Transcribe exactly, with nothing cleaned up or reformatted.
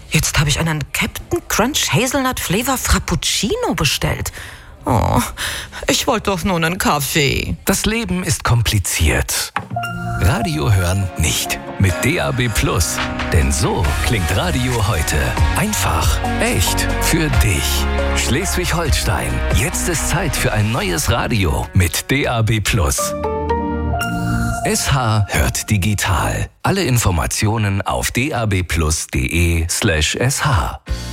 Jetzt habe ich einen Captain Crunch Hazelnut Flavor Frappuccino bestellt. Oh, ich wollte doch nur einen Kaffee. Das Leben ist kompliziert. Radio hören nicht. Mit D A B Plus. Denn so klingt Radio heute. Einfach, echt, für dich. Schleswig-Holstein. Jetzt ist Zeit für ein neues Radio mit D A B Plus. S H hört digital. Alle Informationen auf d a b plus punkt d e slash s h.